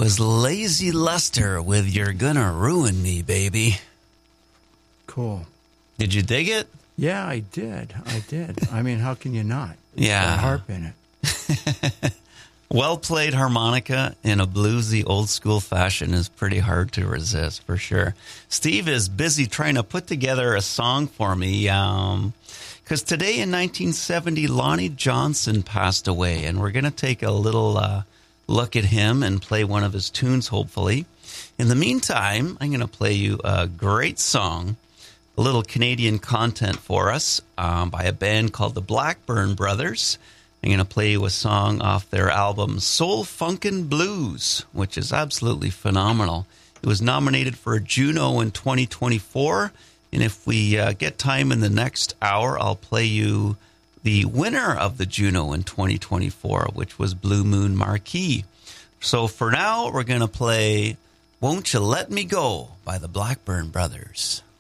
was Lazy Luster with You're Gonna Ruin Me, Baby. Cool. Did you dig it? Yeah, I did. I mean, how can you not? Yeah. Got a harp in it. Well-played harmonica in a bluesy, old-school fashion is pretty hard to resist, for sure. Steve is busy trying to put together a song for me, because today in 1970, Lonnie Johnson passed away, and we're going to take a little look at him and play one of his tunes, hopefully. In the meantime, I'm going to play you a great song, a little Canadian content for us, by a band called the Blackburn Brothers. I'm going to play you a song off their album Soul Funkin' Blues, which is absolutely phenomenal. It was nominated for a Juno in 2024, and if we get time in the next hour, I'll play you the winner of the Juno in 2024, which was Blue Moon Marquee. So for now, we're going to play Won't You Let Me Go by the Blackburn Brothers.